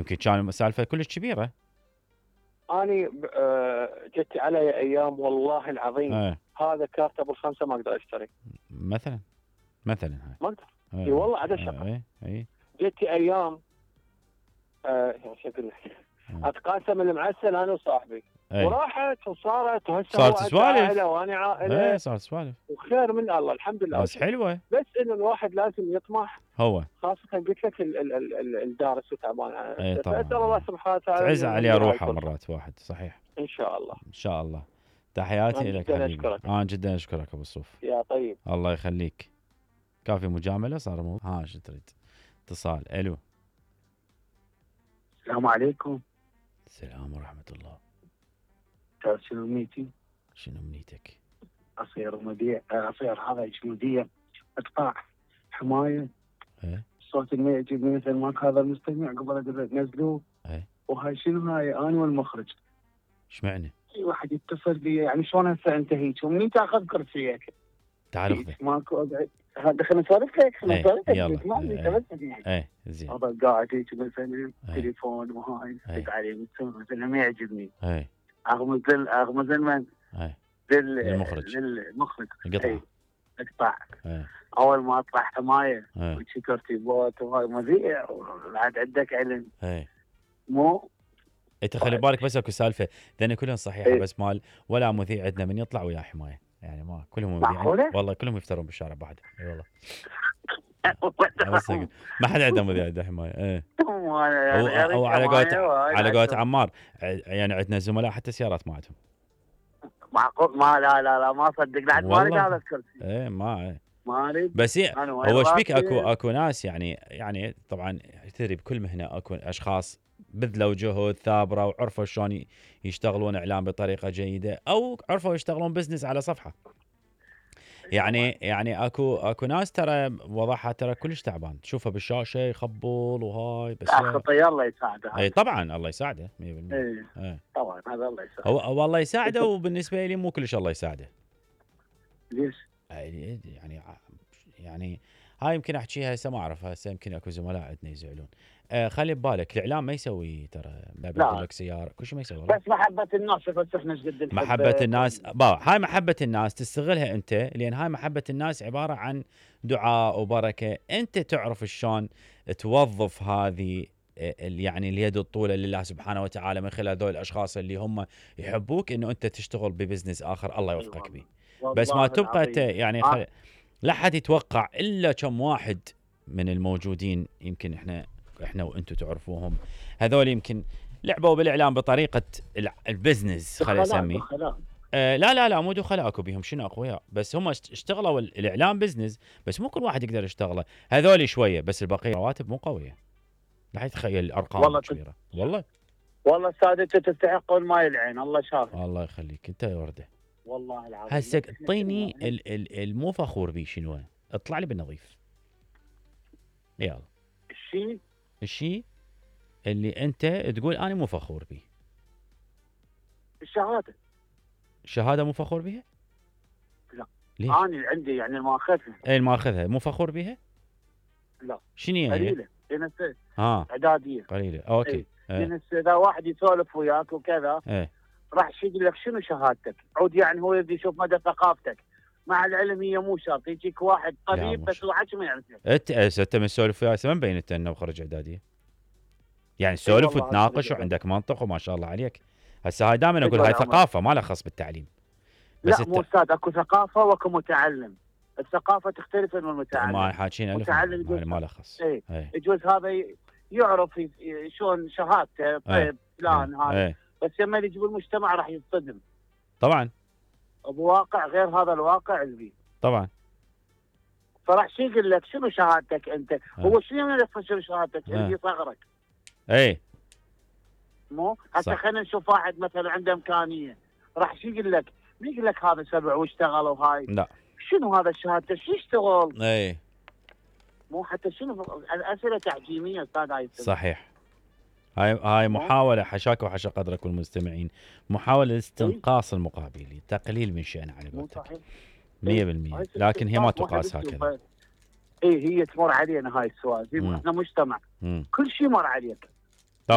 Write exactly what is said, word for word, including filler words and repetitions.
يمكن كان سالفه كلش كبيره. اني آه جت علي ايام والله العظيم ايه هذا كارت ابو الخمسه ما اقدر اشتري مثلا مثلا هاي ما اقدر. ايه اي والله عاد شقه. ايه ايه جت ايام آه شو اقول لك ايه اتقاسم المعسل انا وصاحبي ايه وراحت وصارت وهسه صارت هو عنده سوالف. عائله وانا ايه عائله صارت سوالف وخير من الله الحمد لله بس وشكرا. حلوه. بس انه الواحد لازم يطمح هو خاصه قلت لك ال- ال- ال- ال- الدارس وتعبان اي طبعا فاسال الله سبحانه وتعالى تعز انه عليها يمليها روحها الكل مرات واحد. صحيح ان شاء الله. ان شاء الله. تحياتي أنا لك جدا حبيبي. أشكرك. انا جدا اشكرك ابو الصوف. يا طيب الله يخليك. كافي مجامله صار مو ها شو تريد. اتصال. الو. السلام عليكم. السلام ورحمه الله. تعرف شنو امنيتي؟ شنو امنيتك؟ اصير مذيع، اصير هذا مذيع ادفع حمايه. ايه الصوت اللي يعجبني مثل ماك هذا المستمع قبل اقول نزلوه. ايه وهاي شنو هاي انا والمخرج. ايش معنى؟ اي واحد يتصل بي يعني شلون هسه انت هيك ومنين تاخذ كرسيك؟ تعال اخذه. ماكو اقعد هذا خلينا نسولف لك خلينا ايه نسولف لك يلا. ما عندي ايه بس يعني. ايه زين. هذا قاعد هيك مثلا ايه تليفون وهاي ايه دق عليه مثلا ما يعجبني. ايه اغمز لل اغمز من ايه لل للمخرج. للمخرج القطعه. اي اقطع. ايه اول ما اطلع حمايه ايه وشكرتي بوت وهاي مذيع وبعد عندك علم ايه مو. انت خلي بالك بس اكو سالفه ذني كلهم صحيحه ايه. بس مال ولا مذيع عندنا من يطلع وياه حمايه يعني ما كلهم مذيعين معقولة؟ والله كلهم يفترون بالشارع بعد. اي والله. بس أقول. ما حد عنده مذيع عنده حمايه. ايه او, أو على قولت على قولت عمار يعني عندنا زملاء حتى سيارات ما عندهم. معقول ما لا لا لا ما صدق بعد ما اريد هذا الكرسي. ايه ما ايه. ما اريد بس إيه أنا هو وين ايش بيك راسي؟ اكو اكو ناس يعني يعني طبعا تدري بكل مهنه اكو اشخاص بذلوا جهد ثابره وعرفوا شلون يشتغلون اعلام بطريقه جيده او عرفوا يشتغلون بزنس على صفحه. يعني يعني اكو اكو ناس ترى وضعها ترى كلش تعبان تشوفه بالشاشه يخبل وهاي بس اخطي الله يساعده. اي طبعا الله يساعده مية بالمية. ايه ايه طبعا هذا الله يساعده. هو والله يساعده وبالنسبه لي مو كلش الله يساعده. ليش؟ يعني يعني هاي يمكن احكيها هسه ما اعرف هسه يمكن اكو زملاء عندنا يزعلون. آه خلي ببالك الاعلام ما يسوي ترى ببدل لك سياره كل شيء ما يسوي. بس محبه الناس بس احنا ايش قد محبه الناس با هاي محبه الناس تستغلها انت لان هاي محبه الناس عباره عن دعاء وبركه. انت تعرف شلون توظف هذه يعني اليد الطولة لله سبحانه وتعالى من خلال ذول الاشخاص اللي هم يحبوك انه انت تشتغل ببزنس اخر الله يوفقك به. بس ما تبقى يعني خل... لا حد يتوقع الا كم واحد من الموجودين يمكن احنا احنا وانتم تعرفوهم هذول يمكن لعبوا بالاعلام بطريقه البزنس خلينا نسميه. آه لا لا لا مو دخلاء اكو بيهم شنو اقوياء بس هم اشتغلوا الاعلام بزنس بس مو كل واحد يقدر يشتغله. هذول شويه بس البقيه رواتب مو قويه. لا يتخيل الارقام والله كبيره. والله والله استاذ انت تستحقون ماي العين الله شافك. الله يخليك انت يا ورده. والله العظيم. هسه اعطيني المو فخور بيه شنو اطلع لي بالنظيف. يلا الشيء الشيء اللي انت تقول انا مو فخور به. الشهاده. الشهاده مو فخور بها؟ لا ليش؟ انا عندي يعني الماخذها. اي الماخذها مو فخور بها؟ لا شنو هي؟ قليله لان اه اعداديه قليله اوكي. ايه. لان اذا واحد يسولف وياك وكذا ايه راح يقول لك شنو شهادتك؟ عود يعني هو يبي يشوف مدى ثقافتك. مع العلم هي مو شرط يجيك واحد طبيب بس واحد ما يعرفك. انت انت من سولف وياه ما مبين انت انه خرج اعداديه. يعني سولف ايه وتناقش وعندك منطق وما شاء الله عليك. هسه هاي دائما اقول هاي ثقافه ما لها خص بالتعليم. بس لا مو استاذ اكو ثقافه واكو متعلم. الثقافه تختلف من المتعلم. ما حاكين الف متعلم ما له خص. اي يجوز هذا يعرف شلون شهادته طيب فلان هذا بس لما يجيب المجتمع راح يصطدم. طبعا بواقع غير هذا الواقع اللي طبعا. فراح شو يقول لك شنو شهادتك انت؟ أه. هو شنو يعرف شنو شهادتك اللي أه. صغرك. اي مو حتى خلينا نشوف واحد مثلا عنده امكانيه راح شو يقول لك؟ ما يقول لك هذا سبع واشتغل وهاي. لا شنو هذا شهادته شو يشتغل؟ اي مو حتى شنو الاسئله تعجيميه استاذ هاي. صحيح. هاي هاي محاوله حشاك وحشا قدرك والمستمعين محاوله استنقاص المقابل تقليل من شأنه على قولتك مية بالمية لكن هي ما تقاس هكذا. اي هي تمر علينا هاي السوالف احنا مجتمع مم. كل شيء مر عليك